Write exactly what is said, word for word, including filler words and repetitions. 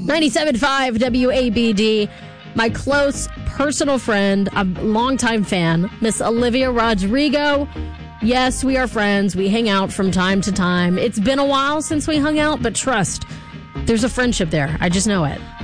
ninety-seven point five W A B D. My close personal friend, a longtime fan, Miss Olivia Rodrigo. Yes, we are friends. We hang out from time to time. It's been a while since we hung out, but trust, there's a friendship there. I just know it.